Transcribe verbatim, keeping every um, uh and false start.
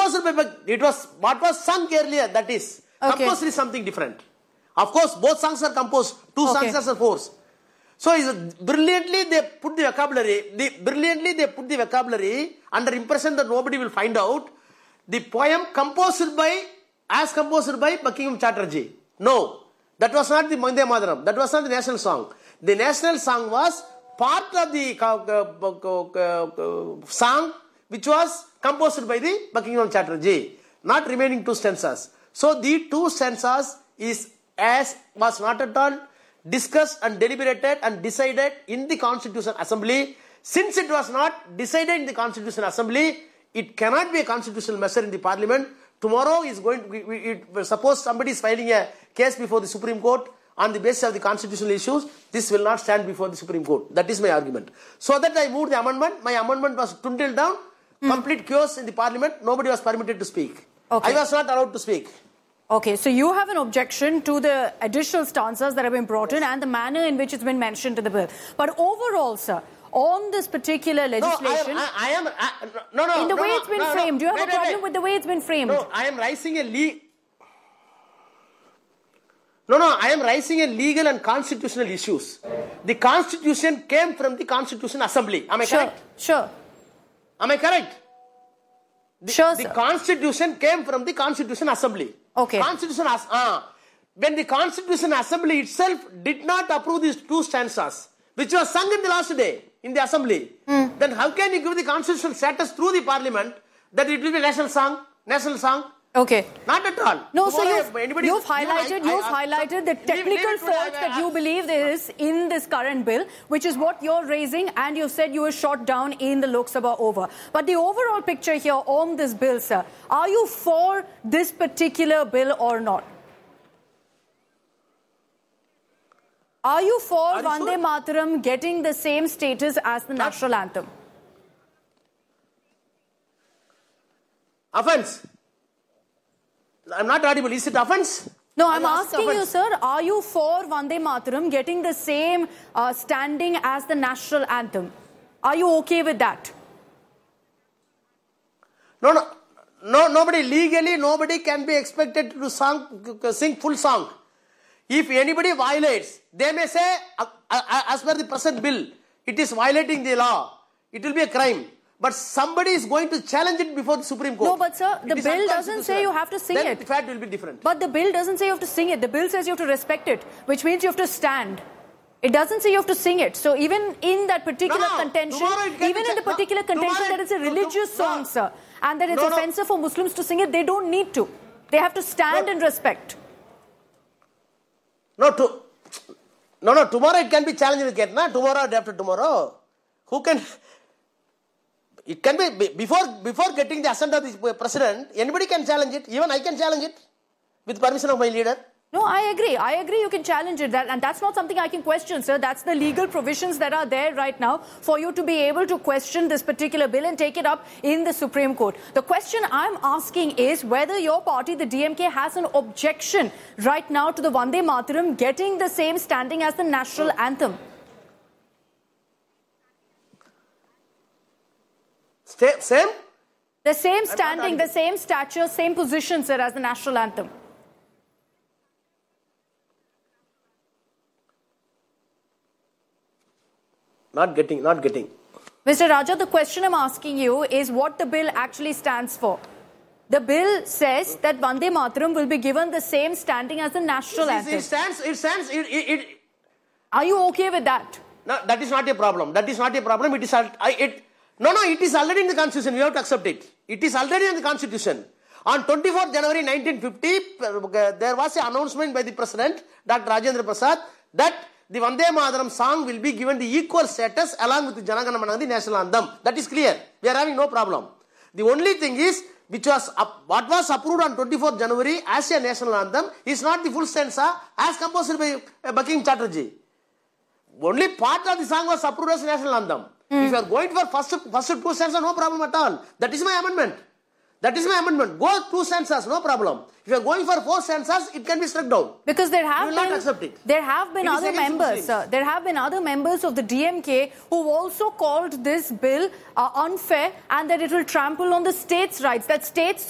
composed by, it was, what was sung earlier, that is. Okay. Composed is something different. Of course, both songs are composed, two okay. songs are forced. So brilliantly they put the vocabulary, the, brilliantly they put the vocabulary under impression that nobody will find out. The poem composed by, as composed by Bankim Chatterjee. No, that was not the Vande Mataram. That was not the national song. The national song was part of the uh, uh, song which was composed by the Bankim Chatterjee, not remaining two stanzas. So the two stanzas is as was not at all discussed and deliberated and decided in the Constitution Assembly. Since it was not decided in the Constitution Assembly, it cannot be a constitutional measure in the Parliament. Tomorrow is going to be, it, suppose somebody is filing a case before the Supreme Court on the basis of the constitutional issues, this will not stand before the Supreme Court. That is my argument. So that I moved the amendment. My amendment was dwindled down. Mm. Complete chaos in the Parliament. Nobody was permitted to speak. Okay. I was not allowed to speak. Okay, so you have an objection to the additional stanzas that have been brought in and the manner in which it's been mentioned in the bill. But overall, sir, on this particular legislation... No, I am... I, I am I, no, no, In the no, way no, it's been no, framed, no, do you have wait, a problem wait, with the way it's been framed? No, I am raising a... Le no, no, I am raising a legal and constitutional issues. The Constitution came from the Constitution Assembly. Am I sure, correct? Sure. Am I correct? The, sure, The sir. Constitution came from the Constitution Assembly. Okay. Constitution, uh, when the Constitution Assembly itself did not approve these two stanzas, which was sung in the last day in the Assembly, mm. then how can you give the constitutional status through the Parliament that it will be national song, national song? Okay. Not at all. No, so you've, you've highlighted, you've I, I, highlighted the technical faults that you believe there is in this current bill, which is what you're raising, and you said you were shot down in the Lok Sabha over. But the overall picture here on this bill, sir, are you for this particular bill or not? Are you for are Vande sure? Mataram getting the same status as the national anthem? Offense. I'm not audible. Is it offense? No, I'm asking you, sir, are you for Vande Mataram getting the same uh, standing as the national anthem? Are you okay with that? No, no, no. Nobody, legally, nobody can be expected to song, sing full song. If anybody violates, they may say, uh, uh, as per the present bill, it is violating the law. It will be a crime. But somebody is going to challenge it before the Supreme Court. No, but sir, the bill doesn't say you have to sing then it. The fact will be different. But the bill doesn't say you have to sing it. The bill says you have to respect it, which means you have to stand. It doesn't say you have to sing it. So even in that particular no, no. contention, even in the particular no, contention that it's a religious no, song, sir, and that it's no, offensive no. for Muslims to sing it, they don't need to. They have to stand no. and respect. No, to, no, no, tomorrow it can be challenged again. No? Tomorrow, day after tomorrow. Who can... It can be, before before getting the assent of the president, anybody can challenge it. Even I can challenge it with permission of my leader. No, I agree. I agree you can challenge it. That, and that's not something I can question, sir. That's the legal provisions that are there right now for you to be able to question this particular bill and take it up in the Supreme Court. The question I'm asking is whether your party, the D M K, has an objection right now to the Vande Mataram getting the same standing as the national anthem. Same? The same standing, the same stature, same position, sir, as the national anthem. Not getting, not getting. Mister Raja, the question I'm asking you is what the bill actually stands for. The bill says that Vande Mataram will be given the same standing as the national it, anthem. It stands, it stands, it, it, it. Are you okay with that? No, that is not a problem. That is not a problem. It is, I, it, no, no, it is already in the Constitution. We have to accept it. It is already in the Constitution. On twenty-fourth January nineteen fifty, there was an announcement by the President, Doctor Rajendra Prasad, that the Vande Mataram song will be given the equal status along with the Jana Gana Mana, the national anthem. That is clear. We are having no problem. The only thing is, which was up, what was approved on twenty-fourth January as a national anthem is not the full stanza as composed by uh, Bankim Chatterjee. Only part of the song was approved as national anthem. Mm. If you are going for first, first two stanzas, no problem at all. That is my amendment. That is my amendment. Go two stanzas, no problem. If you are going for four stanzas, it can be struck down. Because there have we will been, not accept it. There have been it other members, sir. There have been other members of the D M K who also called this bill uh, unfair and that it will trample on the states' rights. That states